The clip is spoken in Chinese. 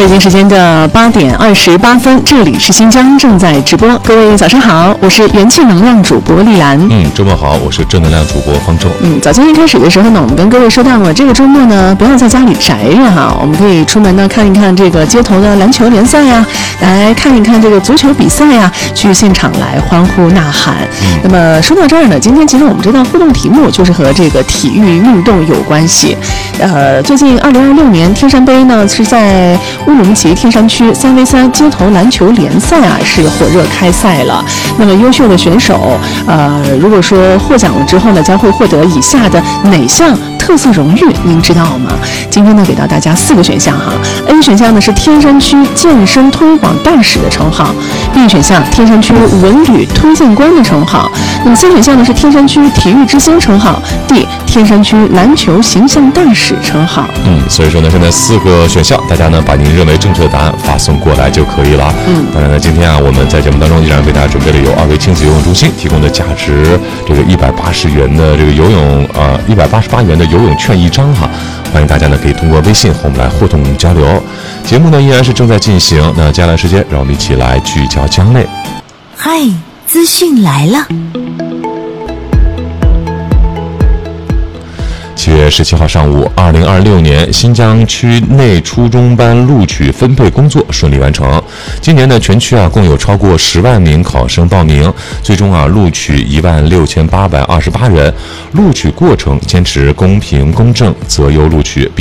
北京时间的8:28，这里是新疆正在直播。各位早上好，我是元气能量主播丽兰。 周末好，我是正能量主播方舟。 早间一开始的时候呢，我们跟各位说到了，这个周末呢，不要在家里宅着哈，我们可以出门呢看一看这个街头的篮球联赛呀，来看一看这个足球比赛呀，去现场来欢呼呐喊。那么说到这儿呢，今天其实我们这道互动题目就是和这个体育运动有关系。最近2026年天山杯呢是在乌鲁木齐天山区3v3街头篮球联赛啊是火热开赛了。那么优秀的选手如果说获奖了之后呢，将会获得以下的哪项特色荣誉，您知道吗？今天呢给到大家4个选项哈。A 选项呢是天山区健身推广大使的称号， B 选项天山区文旅推荐官的称号，那么 C 选项呢是天山区体育之星称号， D 天山区篮球形象大使称号。 所以说呢，现在4个选项，大家呢把您认为正确的答案发送过来就可以了。当然呢，今天啊，我们在节目当中依然为大家准备了由2维亲子游泳中心提供的价值这个180元的这个游泳188元的游泳券1张哈，欢迎大家呢可以通过微信和我们来互动交流。节目呢依然是正在进行，那接下来时间让我们一起来聚焦江内。 嗨，资讯来了。 7月17号上午，2026年新疆区内初中班录取分配工作顺利完成。今年呢，全区啊共有超过10万名考生报名，最终啊录取16828人。录取过程坚持公平公正、择优录取，